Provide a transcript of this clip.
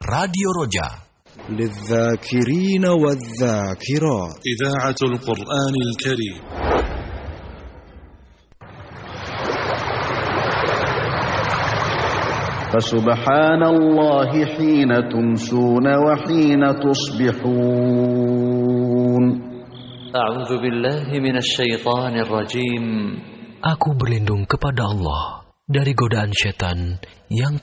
راديو رجا للذاكرين والذاكرات إذاعة القرآن الكريم. فسبحان الله حين تمسون وحين تصبحون. أعوذ بالله من الشيطان الرجيم. Aku berlindung kepada Allah dari godaan setan yang